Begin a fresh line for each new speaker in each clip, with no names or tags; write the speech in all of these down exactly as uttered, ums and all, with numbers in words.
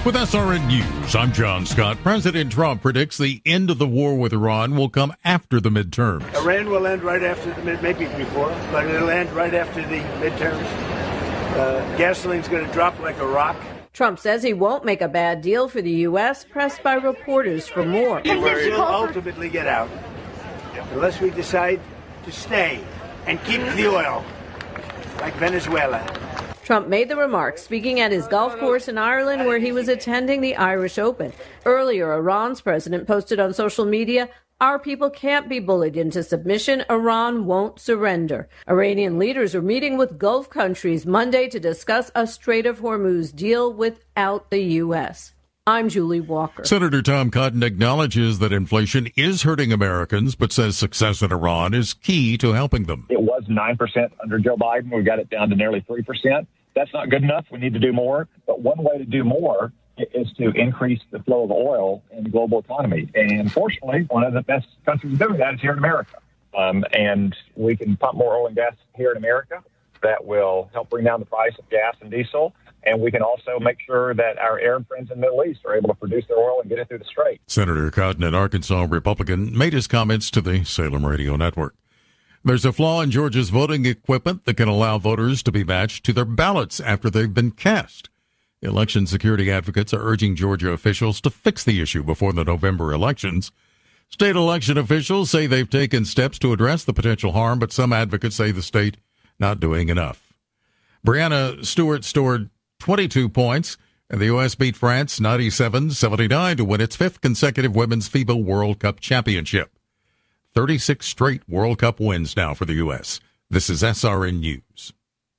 With S R N News, I'm John Scott. President Trump predicts the end of the war with Iran will come after the midterms.
Iran will end right after the mid, maybe before, but it'll end right after the midterms. Uh, gasoline's going to drop like a rock.
Trump says he won't make a bad deal for the U S, pressed by reporters for more.
We'll ultimately get out, unless we decide to stay and keep the oil, like Venezuela.
Trump made the remarks speaking at his golf course in Ireland where he was attending the Irish Open. Earlier, Iran's president posted on social media, "Our people can't be bullied into submission. Iran won't surrender." Iranian leaders are meeting with Gulf countries Monday to discuss a Strait of Hormuz deal without the U S. I'm Julie Walker.
Senator Tom Cotton acknowledges that inflation is hurting Americans, but says success in Iran is key to helping them.
It was nine percent under Joe Biden. We got it down to nearly three percent. That's not good enough. We need to do more. But one way to do more is to increase the flow of oil in the global economy. And fortunately, one of the best countries doing that is here in America. Um, and we can pump more oil and gas here in America. That will help bring down the price of gas and diesel. And we can also make sure that our Arab friends in the Middle East are able to produce their oil and get it through the Strait.
Senator Cotton, an Arkansas Republican, made his comments to the Salem Radio Network. There's a flaw in Georgia's voting equipment that can allow voters to be matched to their ballots after they've been cast. Election security advocates are urging Georgia officials to fix the issue before the November elections. State election officials say they've taken steps to address the potential harm, but some advocates say the state not doing enough. Brianna Stewart scored twenty-two points, and the U S beat France ninety-seven seventy-nine to win its fifth consecutive Women's FIBA World Cup championship. thirty-six straight World Cup wins now for the U S. This is S R N News.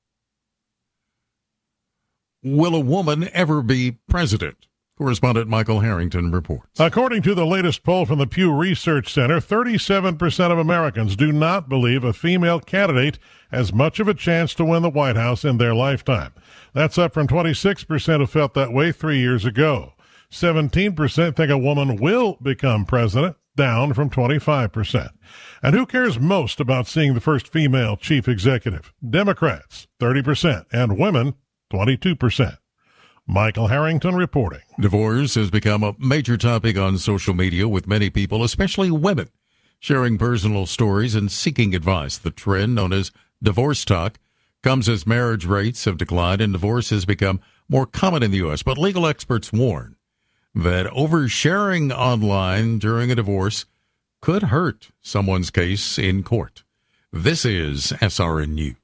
Will a woman ever be president? Correspondent Michael Harrington reports.
According to the latest poll from the Pew Research Center, thirty-seven percent of Americans do not believe a female candidate has much of a chance to win the White House in their lifetime. That's up from twenty-six percent who felt that way three years ago. seventeen percent think a woman will become president, down from twenty-five percent. And who cares most about seeing the first female chief executive? Democrats, thirty percent, and women, twenty-two percent. Michael Harrington reporting.
Divorce has become a major topic on social media, with many people, especially women, sharing personal stories and seeking advice. The trend, known as divorce talk, comes as marriage rates have declined and divorce has become more common in the U S. But legal experts warn that oversharing online during a divorce could hurt someone's case in court. This is S R N News.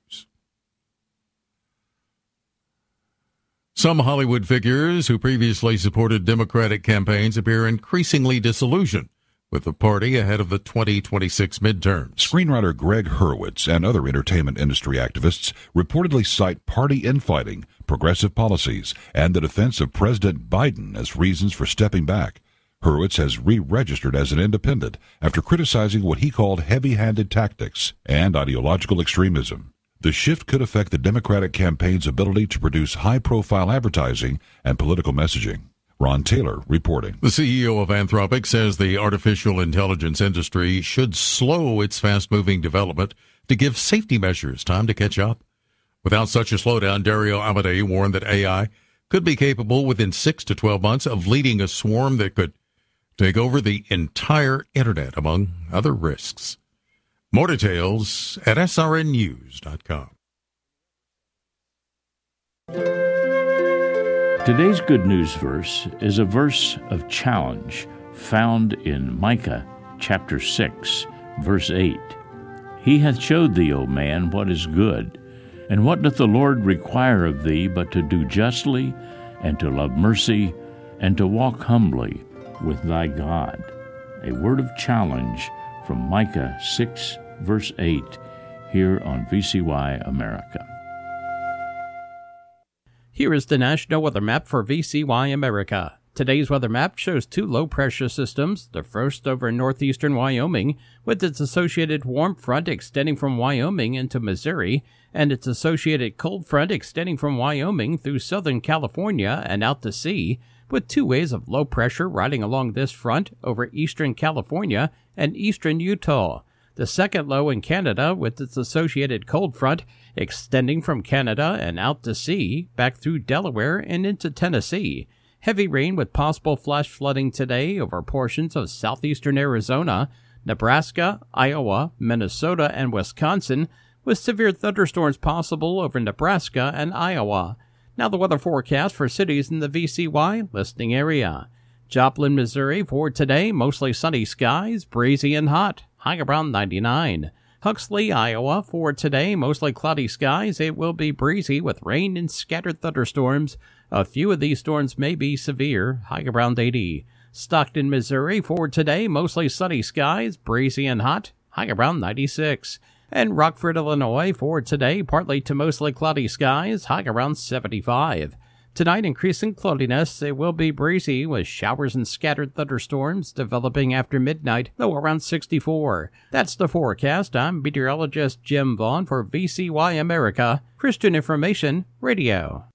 Some Hollywood figures who previously supported Democratic campaigns appear increasingly disillusioned with the party ahead of the twenty twenty-six midterms.
Screenwriter Greg Hurwitz and other entertainment industry activists reportedly cite party infighting, progressive policies, and the defense of President Biden as reasons for stepping back. Hurwitz has re-registered as an independent after criticizing what he called heavy-handed tactics and ideological extremism. The shift could affect the Democratic campaign's ability to produce high-profile advertising and political messaging. Ron Taylor reporting.
The C E O of Anthropic says the artificial intelligence industry should slow its fast-moving development to give safety measures time to catch up. Without such a slowdown, Dario Amodei warned that A I could be capable within six to twelve months of leading a swarm that could take over the entire Internet, among other risks. More details at S R N news dot com.
Today's good news verse is a verse of challenge found in Micah chapter six, verse eight. He hath showed thee, O man, what is good, and what doth the Lord require of thee but to do justly, and to love mercy, and to walk humbly with thy God. A word of challenge from Micah six, verse eight, here on V C Y America.
Here is the National Weather Map for V C Y America. Today's weather map shows two low-pressure systems, the first over northeastern Wyoming, with its associated warm front extending from Wyoming into Missouri, and its associated cold front extending from Wyoming through southern California and out to sea, with two waves of low pressure riding along this front over eastern California and eastern Utah. The second low in Canada with its associated cold front extending from Canada and out to sea, back through Delaware and into Tennessee. Heavy rain with possible flash flooding today over portions of southeastern Arizona, Nebraska, Iowa, Minnesota, and Wisconsin, with severe thunderstorms possible over Nebraska and Iowa. Now the weather forecast for cities in the V C Y listing area. Joplin, Missouri for today, mostly sunny skies, breezy and hot, high around ninety-nine. Huxley, Iowa for today, mostly cloudy skies. It will be breezy with rain and scattered thunderstorms. A few of these storms may be severe, high around eighty. Stockton, Missouri for today, mostly sunny skies, breezy and hot, high around ninety-six. And Rockford, Illinois for today, partly to mostly cloudy skies, high around seventy-five. Tonight, increasing cloudiness. It will be breezy with showers and scattered thunderstorms developing after midnight, though around sixty-four. That's the forecast. I'm meteorologist Jim Vaughn for V C Y America, Christian Information Radio.